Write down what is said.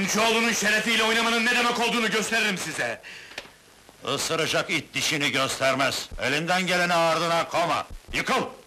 Kuyumcuoğlu'nun şerefiyle oynamanın ne demek olduğunu gösteririm size! Isıracak it dişini göstermez. Elinden geleni ardına koma. Yıkıl!